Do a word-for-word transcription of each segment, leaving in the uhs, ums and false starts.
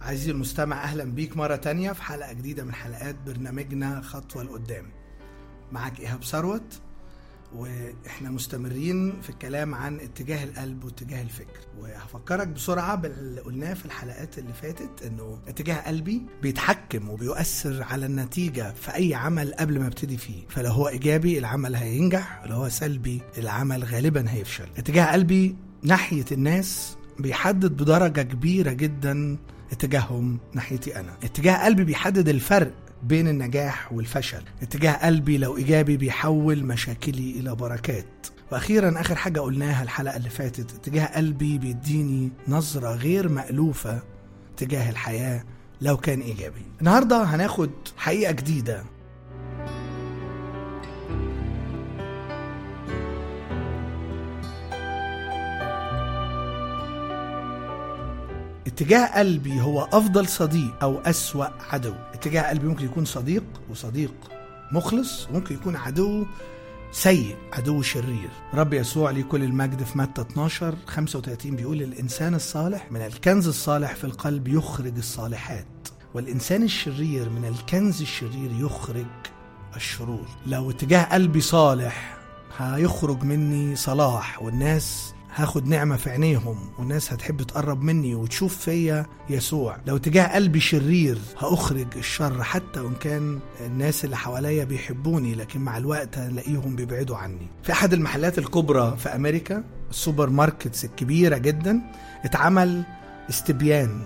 عزيزي المستمع، أهلا بيك مرة تانية في حلقة جديدة من حلقات برنامجنا خطوة لقدام. معك إيهاب ثروت، وإحنا مستمرين في الكلام عن اتجاه القلب واتجاه الفكر. وهفكرك بسرعة باللي قلناه في الحلقات اللي فاتت، إنه اتجاه قلبي بيتحكم وبيؤثر على النتيجة في أي عمل قبل ما ابتدي فيه. فلو هو إيجابي العمل هينجح، ولو هو سلبي العمل غالبا هيفشل. اتجاه قلبي ناحية الناس بيحدد بدرجة كبيرة جدا اتجاههم ناحيتي أنا. اتجاه قلبي بيحدد الفرق بين النجاح والفشل. اتجاه قلبي لو إيجابي بيحول مشاكلي إلى بركات. وأخيرا آخر حاجة قلناها الحلقة اللي فاتت، اتجاه قلبي بيديني نظرة غير مألوفة تجاه الحياة لو كان إيجابي. النهاردة هناخد حقيقة جديدة. اتجاه قلبي هو أفضل صديق أو أسوأ عدو. اتجاه قلبي ممكن يكون صديق وصديق مخلص، وممكن يكون عدو سيء، عدو شرير. رب يسوع ليه كل المجد في متى اتناشر خمسة وثلاثين بيقول: الإنسان الصالح من الكنز الصالح في القلب يخرج الصالحات، والإنسان الشرير من الكنز الشرير يخرج الشرور. لو اتجاه قلبي صالح هيخرج مني صلاح، والناس هاخد نعمة في عينيهم، والناس هتحب تقرب مني وتشوف فيا يسوع. لو اتجاه قلبي شرير هأخرج الشر، حتى وإن كان الناس اللي حواليا بيحبوني، لكن مع الوقت هنلاقيهم بيبعدوا عني. في أحد المحلات الكبرى في أمريكا، السوبر ماركتس الكبيرة جدا، اتعمل استبيان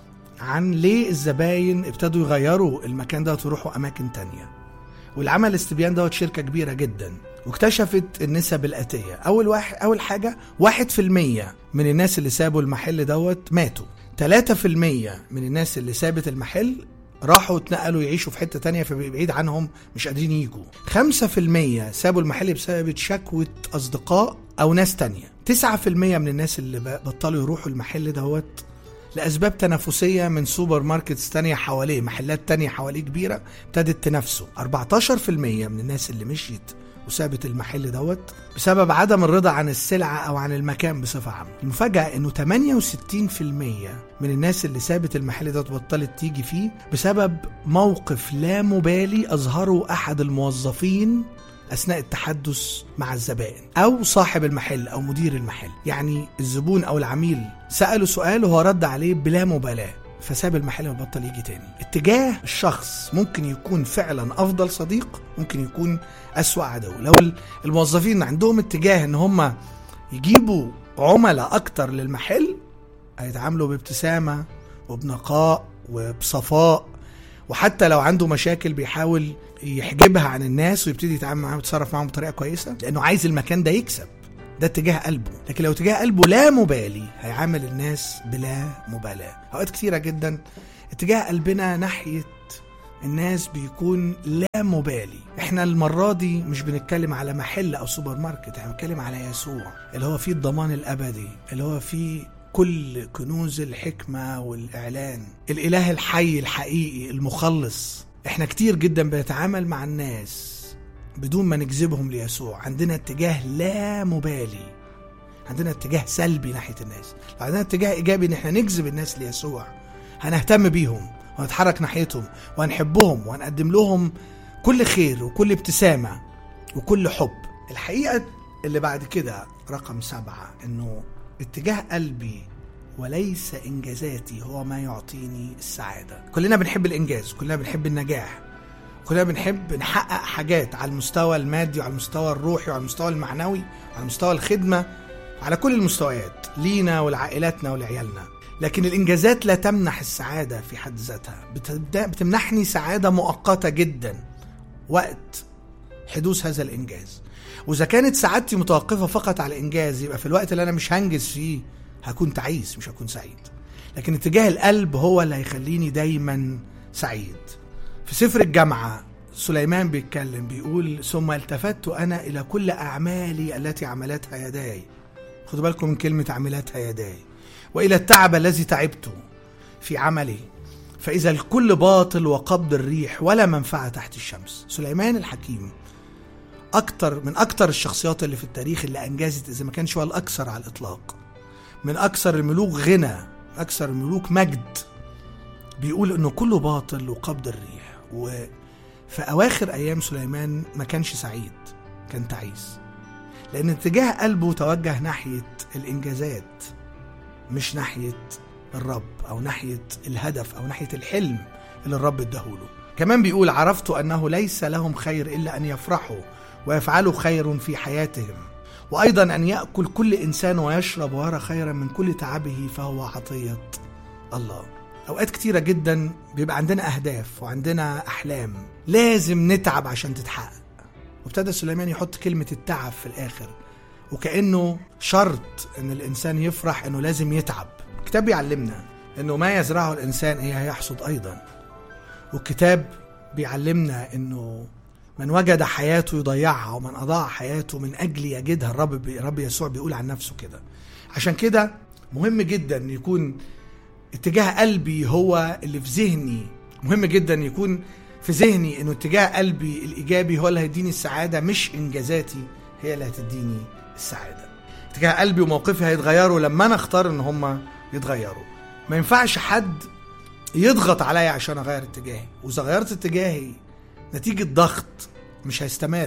عن ليه الزباين ابتدوا يغيروا المكان ده ويروحوا أماكن تانية. والعمل الاستبيان ده شركة كبيرة جدا، واكتشفت النسب الآتية. أول, واحد أول حاجة واحد في المية من الناس اللي سابوا المحل دوت ماتوا. ثلاثة في المية من الناس اللي سابت المحل راحوا اتنقلوا يعيشوا في حتة تانية فبعيد عنهم مش قادرين يجوا. خمسة في المية سابوا المحل بسبب شكوى أصدقاء أو ناس تانية. تسعة في المية من الناس اللي بطلوا يروحوا المحل دوت لأسباب تنافسية من سوبر ماركتس تانية حواليه، محلات تانية حواليه كبيرة ابتدت تنافسه. أربعتاشر في المية من الناس اللي مشيت وسابت المحل دوت بسبب عدم الرضا عن السلعة أو عن المكان بصفة عامة. المفاجأة إنه ثمانية وستين في المية من الناس اللي سابت المحل دوت بطلت تيجي فيه بسبب موقف لا مبالي أظهره أحد الموظفين أثناء التحدث مع الزبائن، أو صاحب المحل أو مدير المحل. يعني الزبون أو العميل سأله سؤال وهو رد عليه بلا مبالاة، فساب المحل وبطل يجي تاني. اتجاه الشخص ممكن يكون فعلا أفضل صديق، ممكن يكون أسوأ عدو. لو الموظفين عندهم اتجاه ان هم يجيبوا عملاء أكتر للمحل، هيتعاملوا بابتسامة وبنقاء وبصفاء، وحتى لو عنده مشاكل بيحاول يحجبها عن الناس ويبتدي يتعامل معهم ويتصرف معهم بطريقة كويسة، لأنه عايز المكان ده يكسب. ده اتجاه قلبه. لكن لو اتجاه قلبه لا مبالي هيعامل الناس بلا مبالاة. اوقات كتيرة جدا اتجاه قلبنا ناحية الناس بيكون لا مبالي. احنا المرة دي مش بنتكلم على محل او سوبر ماركت، احنا بنتكلم على يسوع اللي هو فيه الضمان الابدي، اللي هو فيه كل كنوز الحكمة والإعلان، الإله الحي الحقيقي المخلص. احنا كتير جدا بنتعامل مع الناس بدون ما نجذبهم ليسوع. عندنا اتجاه لا مبالي، عندنا اتجاه سلبي ناحية الناس. لو عندنا اتجاه إيجابي ان احنا نجذب الناس ليسوع، هنهتم بيهم ونتحرك ناحيتهم وهنحبهم وهنقدم لهم كل خير وكل ابتسامة وكل حب. الحقيقة اللي بعد كده رقم سبعة، انه اتجاه قلبي وليس إنجازاتي هو ما يعطيني السعادة. كلنا بنحب الإنجاز، كلنا بنحب النجاح، كلنا بنحب نحقق حاجات على المستوى المادي وعلى المستوى الروحي وعلى المستوى المعنوي وعلى مستوى الخدمة، على كل المستويات لينا ولعائلاتنا ولعيالنا. لكن الإنجازات لا تمنح السعادة في حد ذاتها، بتمنحني سعادة مؤقتة جدا وقت حدوث هذا الإنجاز. وإذا كانت سعادتي متوقفة فقط على الإنجاز، يبقى في الوقت اللي أنا مش هنجز فيه هكون تعيس، مش هكون سعيد. لكن اتجاه القلب هو اللي هيخليني دايما سعيد. في سفر الجامعة سليمان بيتكلم بيقول: ثم التفت أنا إلى كل أعمالي التي عملتها يداي. خدوا بالكم من كلمة عملتها يداي. وإلى التعب الذي تعبته في عملي، فإذا الكل باطل وقبض الريح ولا منفعة تحت الشمس. سليمان الحكيم أكتر من أكتر الشخصيات اللي في التاريخ اللي أنجزت، إذا ما كانش هو الأكثر على الإطلاق، من أكثر الملوك غنى، أكثر الملوك مجد، بيقول انه كله باطل وقبض الريح. وفي اواخر ايام سليمان ما كانش سعيد، كان تعيس، لان اتجاه قلبه توجه ناحية الانجازات مش ناحية الرب او ناحية الهدف او ناحية الحلم اللي الرب اداهوله. كمان بيقول عرفت انه ليس لهم خير الا ان يفرحوا ويفعلوا خير في حياتهم، وايضا ان يأكل كل انسان ويشرب ويرى خيرا من كل تعبه فهو عطية الله. اوقات كتيرة جدا بيبقى عندنا اهداف وعندنا احلام لازم نتعب عشان تتحقق، وابتدى سليمان يحط كلمة التعب في الاخر، وكأنه شرط ان الانسان يفرح انه لازم يتعب. الكتاب بيعلمنا انه ما يزرعه الانسان ايه هيحصد ايضا، والكتاب بيعلمنا انه من وجد حياته يضيعها ومن اضاع حياته من اجل يجدها. الرب رب يسوع بيقول عن نفسه كده. عشان كده مهم جدا يكون اتجاه قلبي هو اللي في ذهني، مهم جدا يكون في ذهني انه اتجاه قلبي الايجابي هو اللي هيديني السعادة، مش انجازاتي هي اللي هتديني السعادة. اتجاه قلبي وموقفي هيتغيروا لما انا اختار ان هم يتغيروا. ما ينفعش حد يضغط عليا عشان اغير اتجاهي، واذا غيرت اتجاهي نتيجة ضغط مش هيستمر،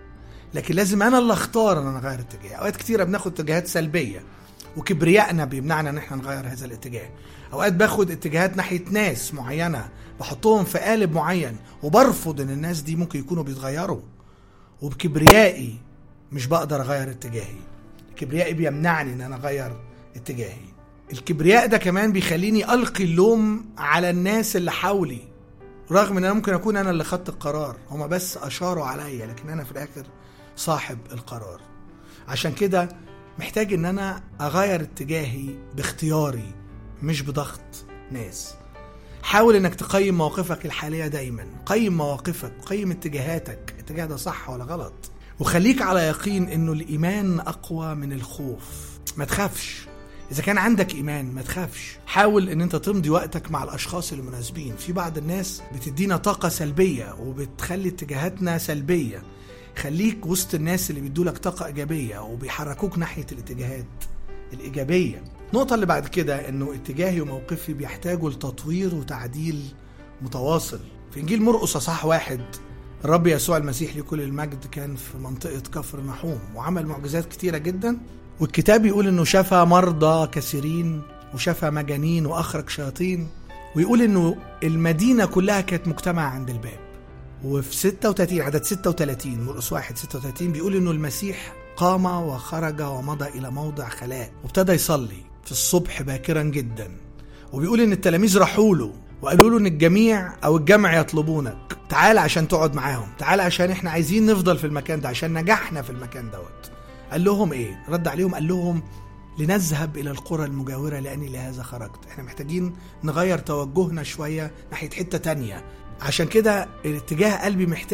لكن لازم انا اللي اختار ان انا اغير اتجاهي. اوقات كتيرة بناخد اتجاهات سلبية وكبريائنا بيمنعنا ان احنا نغير هذا الاتجاه. اوقات باخد اتجاهات ناحية ناس معينة بحطهم في قالب معين وبرفض ان الناس دي ممكن يكونوا بيتغيروا، وبكبريائي مش بقدر اغير اتجاهي. كبريائي بيمنعني ان انا اغير اتجاهي. الكبرياء ده كمان بيخليني ألقي اللوم على الناس اللي حولي، رغم ان انا ممكن اكون انا اللي خدت القرار، هما بس اشاروا عليا لكن انا في الاخر صاحب القرار. عشان كده محتاج ان انا اغير اتجاهي باختياري مش بضغط ناس. حاول انك تقيم مواقفك الحالية دايما، قيم مواقفك، قيم اتجاهاتك، اتجاه ده صح ولا غلط، وخليك على يقين انه الايمان اقوى من الخوف. ما تخافش، إذا كان عندك إيمان ما تخافش. حاول إن أنت تمضي وقتك مع الأشخاص المناسبين. في بعض الناس بتدينا طاقة سلبية وبتخلي اتجاهاتنا سلبية. خليك وسط الناس اللي بيدولك طاقة إيجابية وبيحركوك ناحية الاتجاهات الإيجابية. النقطة اللي بعد كده إنه اتجاهي وموقفي بيحتاجوا لتطوير وتعديل متواصل. في إنجيل مرقس أصحاح واحد الرب يسوع المسيح لكل المجد كان في منطقة كفر نحوم وعمل معجزات كتيرة جدا، والكتاب يقول انه شفى مرضى كثيرين وشفى مجانين واخرج شياطين، ويقول انه المدينة كلها كانت مجتمعة عند الباب. وفي ستة وثلاثين عدد ستة وثلاثين مرقس واحد ستة وثلاثين بيقول انه المسيح قام وخرج ومضى الى موضع خلاء وابتدى يصلي في الصبح باكرا جدا. وبيقول ان التلاميذ راحوا له وقالوا له ان الجميع او الجمع يطلبونك، تعال عشان تقعد معاهم، تعال عشان احنا عايزين نفضل في المكان ده عشان نجحنا في المكان دوت. قال لهم ايه؟ رد عليهم قال لهم لنذهب الى القرى المجاورة لاني لهذا خرجت. احنا محتاجين نغير توجهنا شوية ناحية حتة تانية. عشان كده الاتجاه قلبي محتاج